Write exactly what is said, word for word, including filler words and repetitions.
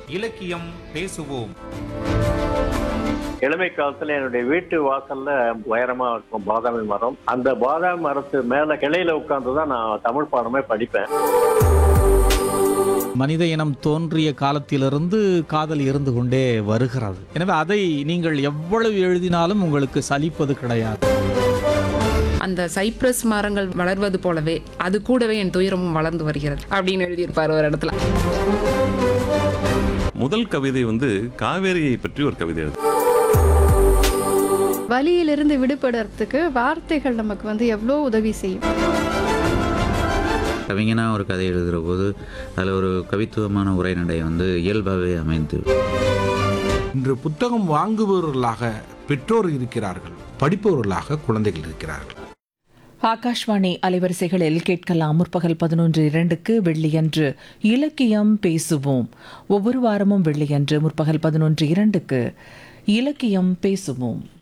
இலக்கியம் பேசுவோம். இளமை காலத்துல என்னுடைய வீட்டு வாசல்ல உயரமா இருக்கும் பாதாமி மரம். அந்த பாதாமி மரத்து மேல கிளையில உட்கார்ந்துதான் நான் தமிழ் பாடமே படிப்பேன். மனித இனம் தோன்றிய காலத்திலிருந்து காதல் இருந்து கொண்டே வருகிறது. எனவே அதை நீங்கள் எவ்வளவு எழுதினாலும் உங்களுக்கு சலிப்பது கிடையாது. அந்த சைப்ரஸ் மரங்கள் வளர்வது போலவே அது கூடவே என் துயரமும் வளர்ந்து வருகிறது அப்படின்னு எழுதியிருப்பார் ஒரு இடத்துல. முதல் கவிதை வந்து காவேரியை பற்றி ஒரு கவிதை எழுது. வலியிலிருந்து விடுபடுறதுக்கு வார்த்தைகள் நமக்கு வந்து எவ்வளோ உதவி செய்யும். கவிஞனாக ஒரு கதை எழுதுகிற போது அதில் ஒரு கவித்துவமான உரைநடை வந்து இயல்பாகவே அமைந்து. இன்று புத்தகம் வாங்குபவர்களாக பெற்றோர் இருக்கிறார்கள், படிப்பவர்களாக குழந்தைகள் இருக்கிறார்கள். ஆகாஷ்வாணி அலைவரிசைகளில் கேட்கலாம். முற்பகல் பதினொன்று இரண்டுக்கு வெள்ளியன்று இலக்கியம் பேசுவோம். ஒவ்வொரு வாரமும் வெள்ளியன்று முற்பகல் பதினொன்று இரண்டுக்கு இலக்கியம் பேசுவோம்.